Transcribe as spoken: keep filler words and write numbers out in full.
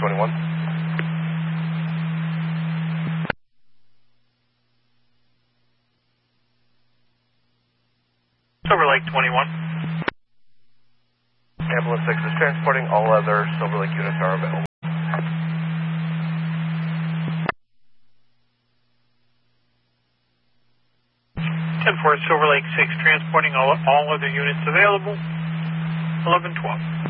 twenty-one. Silver Lake twenty-one. Ambulance six is transporting. All other Silver Lake units are available. ten four, Silver Lake six, transporting all, all other units available. eleven twelve.